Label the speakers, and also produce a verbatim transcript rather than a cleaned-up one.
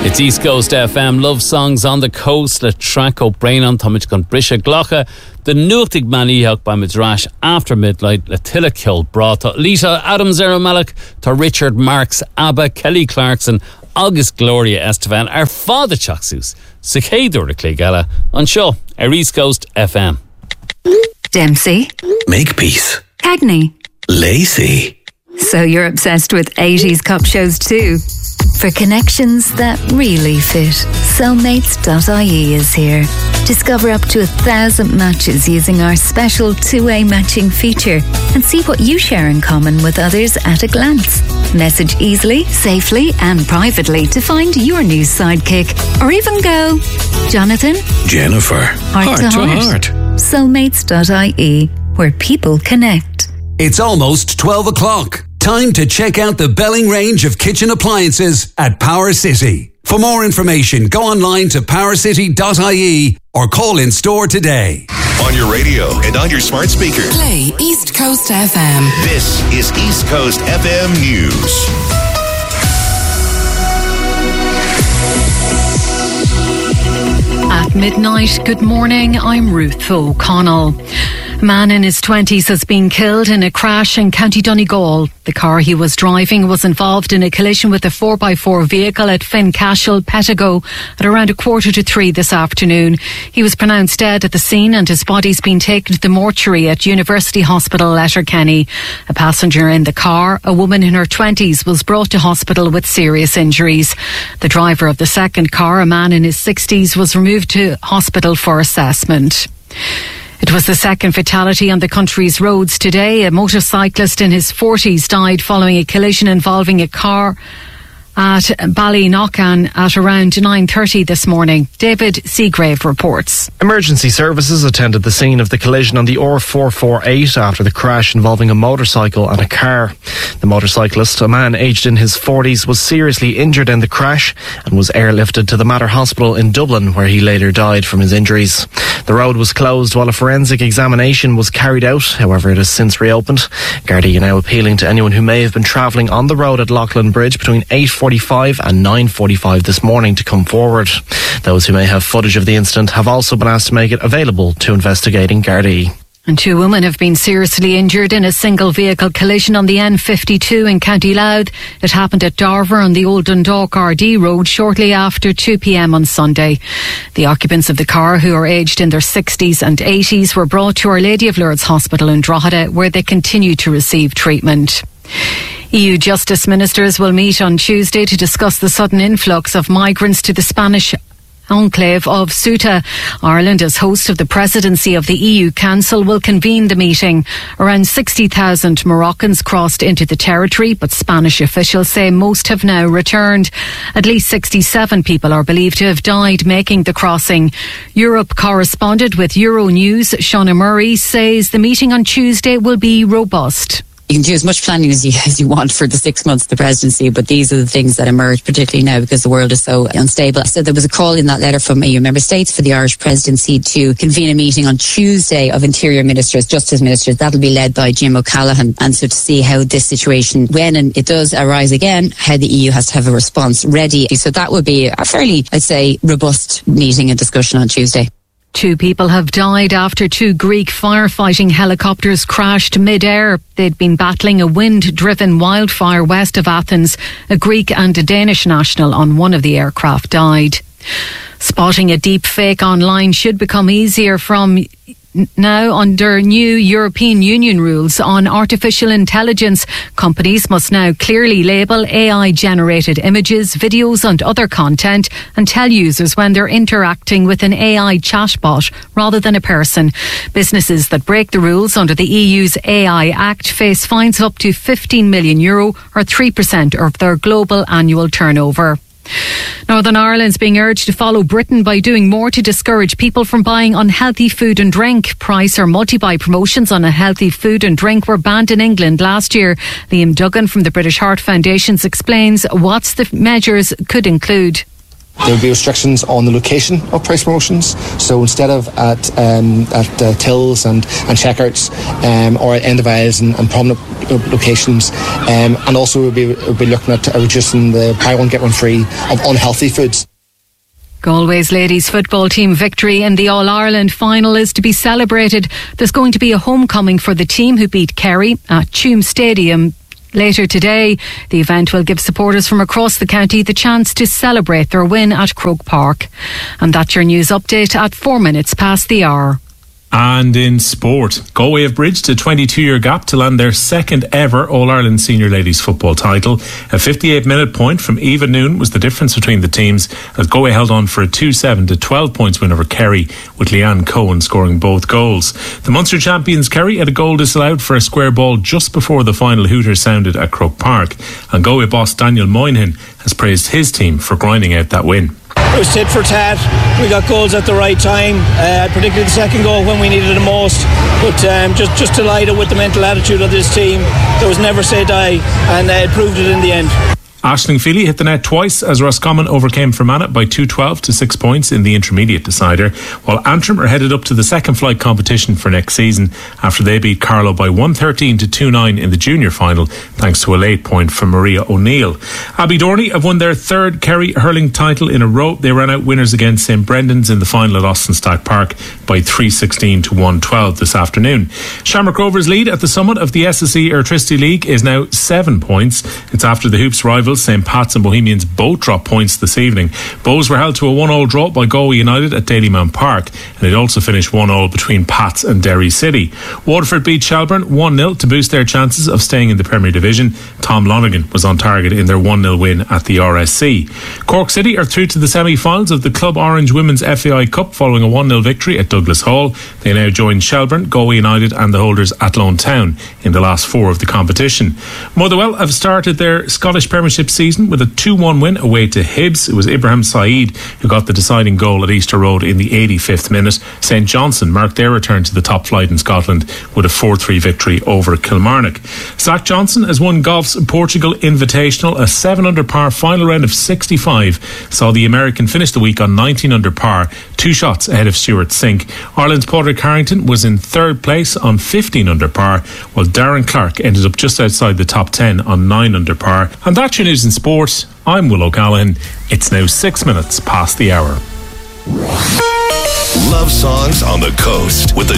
Speaker 1: It's East Coast F M, love songs on the coast, le track o Brainon, Tomich con Brisha Glocha, the Nuachtig Maniach by Midrash after midnight, le Tilla Kill Brata, Lisa Adams Zero Malak, to Richard Marks, Abba, Kelly Clarkson, August Gloria Estevan, our father Chaxus, Sicadur de Clegala, on show, our East Coast F M.
Speaker 2: Dempsey.
Speaker 3: Makepeace.
Speaker 2: Cagney.
Speaker 3: Lacey.
Speaker 2: So you're obsessed with eighties cop shows too? For connections that really fit, Soulmates dot I E is here. Discover up to a thousand matches using our special two-way matching feature and see what you share in common with others at a glance. Message easily, safely and privately to find your new sidekick, or even go, Jonathan,
Speaker 3: Jennifer,
Speaker 2: heart,
Speaker 3: heart
Speaker 2: to
Speaker 3: to
Speaker 2: heart.
Speaker 3: heart.
Speaker 2: Soulmates dot I E, where people connect.
Speaker 4: It's almost twelve o'clock. Time to check out the Belling range of kitchen appliances at Power City. For more information, go online to power city dot I E or call in store today.
Speaker 5: On your radio and on your smart speaker.
Speaker 6: Play East Coast F M.
Speaker 5: This is East Coast F M News.
Speaker 7: At midnight, good morning, I'm Ruth O'Connell. A man in his twenties has been killed in a crash in County Donegal. The car he was driving was involved in a collision with a four by four vehicle at Fincashel, Pettigo, at around a quarter to three this afternoon. He was pronounced dead at the scene and his body's been taken to the mortuary at University Hospital, Letterkenny. A passenger in the car, a woman in her twenties, was brought to hospital with serious injuries. The driver of the second car, a man in his sixties, was removed to hospital for assessment. It was the second fatality on the country's roads today. A motorcyclist in his forties died following a collision involving a car at Ballyknockan at around nine thirty this morning. David Seagrave reports.
Speaker 8: Emergency services attended the scene of the collision on the R four forty-eight after the crash involving a motorcycle and a car. The motorcyclist, a man aged in his forties, was seriously injured in the crash and was airlifted to the Mater Hospital in Dublin, where he later died from his injuries. The road was closed while a forensic examination was carried out. However, it has since reopened. Gardaí are now appealing to anyone who may have been travelling on the road at Loughlin Bridge between eight forty-five and nine forty-five this morning to come forward. Those who may have footage of the incident have also been asked to make it available to investigating Gardaí.
Speaker 7: And two women have been seriously injured in a single vehicle collision on the N fifty-two in County Louth. It happened at Darver on the Old Dundalk R D road shortly after two p.m. on Sunday. The occupants of the car, who are aged in their sixties and eighties, were brought to Our Lady of Lourdes Hospital in Drogheda, where they continue to receive treatment. E U Justice Ministers will meet on Tuesday to discuss the sudden influx of migrants to the Spanish enclave of Ceuta. Ireland, as host of the presidency of the E U Council, will convene the meeting. Around sixty thousand Moroccans crossed into the territory, but Spanish officials say most have now returned. At least sixty-seven people are believed to have died making the crossing. Europe correspondent with Euronews, Shauna Murray, says the meeting on Tuesday will be robust.
Speaker 9: You can do as much planning as you, as you want for the six months of the presidency, but these are the things that emerge, particularly now because the world is so unstable. So there was a call in that letter from E U member states for the Irish presidency to convene a meeting on Tuesday of Interior Ministers, Justice Ministers. That'll be led by Jim O'Callaghan. And so to see how this situation, when and it does arise again, how the E U has to have a response ready. So that would be a fairly, I'd say, robust meeting and discussion on Tuesday.
Speaker 7: Two people have died after two Greek firefighting helicopters crashed mid-air. They'd been battling a wind-driven wildfire west of Athens. A Greek and a Danish national on one of the aircraft died. Spotting a deep fake online should become easier from now under new European Union rules on artificial intelligence. Companies must now clearly label A I-generated images, videos and other content and tell users when they're interacting with an A I chatbot rather than a person. Businesses that break the rules under the E U's A I Act face fines of up to fifteen million euro or three percent of their global annual turnover. Northern Ireland's being urged to follow Britain by doing more to discourage people from buying unhealthy food and drink. Price or multi-buy promotions on unhealthy food and drink were banned in England last year. Liam Duggan from the British Heart Foundations explains what the measures could include.
Speaker 10: There will be restrictions on the location of price promotions. So instead of at um, at uh, tills and, and checkouts um, or at end of aisles and, and prominent locations, um, and also we'll be, we'll be looking at reducing the buy one get one free of unhealthy foods.
Speaker 7: Galway's ladies football team victory in the All-Ireland final is to be celebrated. There's going to be a homecoming for the team who beat Kerry at Tuam Stadium later today. The event will give supporters from across the county the chance to celebrate their win at Croke Park. And that's your news update at four minutes past the hour.
Speaker 11: And in sport, Galway have bridged a twenty-two-year gap to land their second ever All-Ireland Senior Ladies football title. A fifty-eight minute point from Eva Noon was the difference between the teams, as Galway held on for a two seven to twelve points win over Kerry, with Leanne Cohen scoring both goals. The Munster champions Kerry had a goal disallowed for a square ball just before the final hooter sounded at Croke Park, and Galway boss Daniel Moynihan has praised his team for grinding out that win.
Speaker 12: It was tit for tat. We got goals at the right time, uh, particularly the second goal when we needed it the most. But um, just, just delighted with the mental attitude of this team. There was never say die, and uh, it proved it in the end.
Speaker 11: Aisling Feely hit the net twice as Roscommon overcame Fermanagh by two twelve to six points in the intermediate decider, while Antrim are headed up to the second flight competition for next season after they beat Carlow by one thirteen to two nine in the junior final thanks to a late point from Maria O'Neill. Abbey Dorney have won their third Kerry hurling title in a row. They ran out winners against St Brendan's in the final at Austin Stack Park by three sixteen to one twelve this afternoon. Shamrock Rovers' lead at the summit of the S S E Airtricity League is now seven points. It's after the Hoops rivals Saint Pat's and Bohemians both dropped points this evening. Bows were held to a one all draw by Galway United at Dalymount Park, and it also finished one all between Pat's and Derry City. Waterford beat Shelburne one nil to boost their chances of staying in the Premier Division. Tom Lonergan was on target in their one nil win at the R S C. Cork City are through to the semi-finals of the Club Orange Women's F A I Cup following a one nil victory at Douglas Hall. They now join Shelburne, Galway United and the holders Athlone Town in the last four of the competition. Motherwell have started their Scottish Premiership season with a two one win away to Hibs. It was Ibrahim Saeed who got the deciding goal at Easter Road in the eighty-fifth minute. St Johnstone marked their return to the top flight in Scotland with a four three victory over Kilmarnock. Zach Johnson has won golf's Portugal Invitational. A seven under par final round of sixty-five saw the American finish the week on nineteen under par, two shots ahead of Stuart Sink. Ireland's Padraig Harrington was in third place on fifteen under par, while Darren Clark ended up just outside the top ten on nine under par. And that's your news in sport. I'm Will O'Callaghan. It's now six minutes past the hour.
Speaker 5: Love songs on the coast with the